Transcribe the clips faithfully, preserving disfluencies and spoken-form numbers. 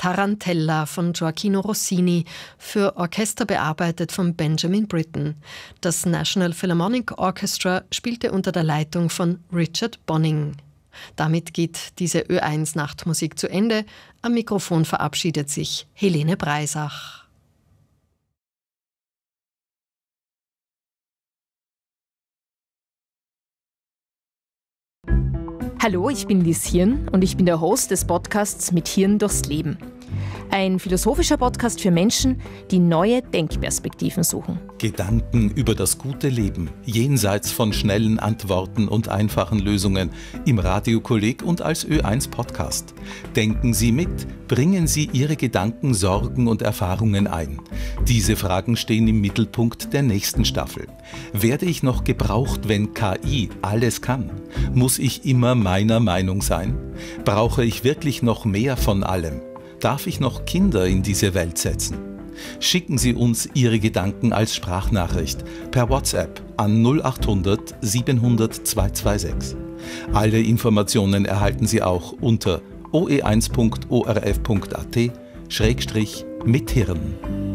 Tarantella von Gioachino Rossini, für Orchester bearbeitet von Benjamin Britten. Das National Philharmonic Orchestra spielte unter der Leitung von Richard Bonning. Damit geht diese Ö eins Nachtmusik zu Ende. Am Mikrofon verabschiedet sich Helene Breisach. Hallo, ich bin Liz Hirn und ich bin der Host des Podcasts Mit Hirn durchs Leben. Ein philosophischer Podcast für Menschen, die neue Denkperspektiven suchen. Gedanken über das gute Leben, jenseits von schnellen Antworten und einfachen Lösungen, im Radiokolleg und als Ö eins Podcast. Denken Sie mit, bringen Sie Ihre Gedanken, Sorgen und Erfahrungen ein. Diese Fragen stehen im Mittelpunkt der nächsten Staffel. Werde ich noch gebraucht, wenn K I alles kann? Muss ich immer meiner Meinung sein? Brauche ich wirklich noch mehr von allem? Darf ich noch Kinder in diese Welt setzen? Schicken Sie uns Ihre Gedanken als Sprachnachricht per WhatsApp an null acht hundert siebenhundert zweihundertsechsundzwanzig. Alle Informationen erhalten Sie auch unter o e eins punkt o r f punkt a t schrägstrich mit Hirn.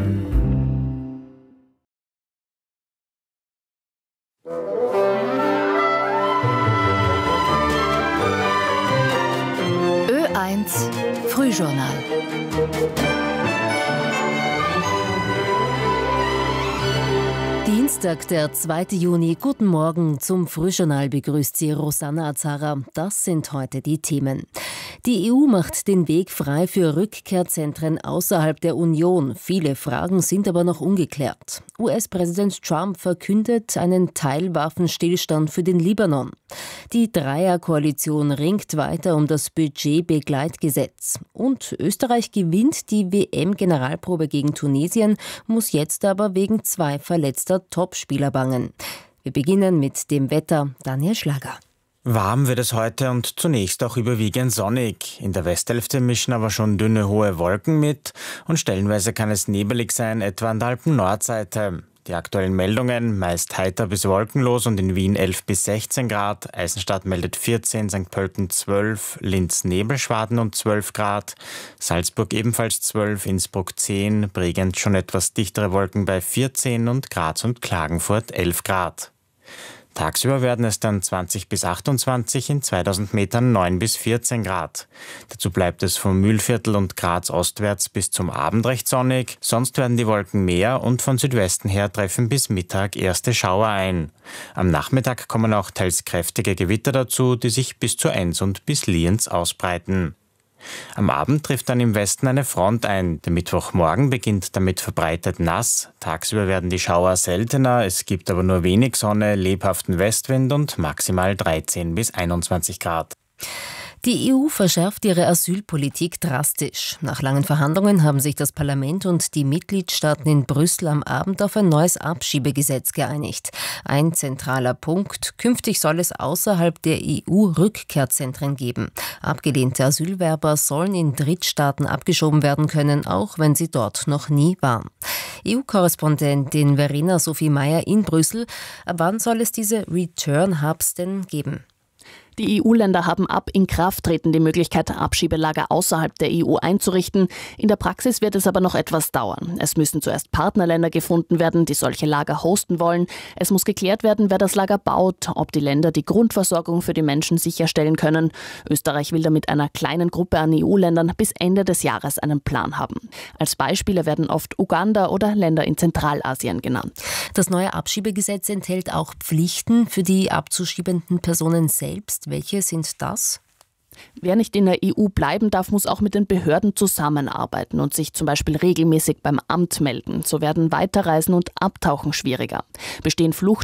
Ö eins Frühjournal. Dienstag, der zweite Juni. Guten Morgen. Zum Frühjournal begrüßt Sie Rosanna Azara. Das sind heute die Themen. Die E U macht den Weg frei für Rückkehrzentren außerhalb der Union. Viele Fragen sind aber noch ungeklärt. U S-Präsident Trump verkündet einen Teilwaffenstillstand für den Libanon. Die Dreierkoalition ringt weiter um das Budgetbegleitgesetz. Und Österreich gewinnt die W M-Generalprobe gegen Tunesien, muss jetzt aber wegen zwei verletzter Topspieler bangen. Wir beginnen mit dem Wetter. Daniel Schlager. Warm wird es heute und zunächst auch überwiegend sonnig. In der Westhälfte mischen aber schon dünne, hohe Wolken mit und stellenweise kann es nebelig sein, etwa an der Alpen-Nordseite. Die aktuellen Meldungen: meist heiter bis wolkenlos und in Wien elf bis sechzehn Grad, Eisenstadt meldet vierzehn, Sankt Pölten zwölf, Linz Nebelschwaden und zwölf Grad, Salzburg ebenfalls zwölf, Innsbruck zehn, Bregenz schon etwas dichtere Wolken bei vierzehn und Graz und Klagenfurt elf Grad. Tagsüber werden es dann zwanzig bis achtundzwanzig, in zweitausend Metern neun bis vierzehn Grad. Dazu bleibt es vom Mühlviertel und Graz ostwärts bis zum Abend recht sonnig, sonst werden die Wolken mehr und von Südwesten her treffen bis Mittag erste Schauer ein. Am Nachmittag kommen auch teils kräftige Gewitter dazu, die sich bis zur Enns und bis Lienz ausbreiten. Am Abend trifft dann im Westen eine Front ein. Der Mittwochmorgen beginnt damit verbreitet nass. Tagsüber werden die Schauer seltener, es gibt aber nur wenig Sonne, lebhaften Westwind und maximal dreizehn bis einundzwanzig Grad. Die E U verschärft ihre Asylpolitik drastisch. Nach langen Verhandlungen haben sich das Parlament und die Mitgliedstaaten in Brüssel am Abend auf ein neues Abschiebegesetz geeinigt. Ein zentraler Punkt: künftig soll es außerhalb der E U Rückkehrzentren geben. Abgelehnte Asylwerber sollen in Drittstaaten abgeschoben werden können, auch wenn sie dort noch nie waren. E U-Korrespondentin Verena Sophie Meyer in Brüssel. Ab wann soll es diese Return-Hubs denn geben? Die E U-Länder haben ab Inkrafttreten die Möglichkeit, Abschiebelager außerhalb der E U einzurichten. In der Praxis wird es aber noch etwas dauern. Es müssen zuerst Partnerländer gefunden werden, die solche Lager hosten wollen. Es muss geklärt werden, wer das Lager baut, ob die Länder die Grundversorgung für die Menschen sicherstellen können. Österreich will damit einer kleinen Gruppe an E U-Ländern bis Ende des Jahres einen Plan haben. Als Beispiele werden oft Uganda oder Länder in Zentralasien genannt. Das neue Abschiebegesetz enthält auch Pflichten für die abzuschiebenden Personen selbst. Welche sind das? Wer nicht in der E U bleiben darf, muss auch mit den Behörden zusammenarbeiten und sich zum Beispiel regelmäßig beim Amt melden. So werden Weiterreisen und Abtauchen schwieriger. Bestehen Flucht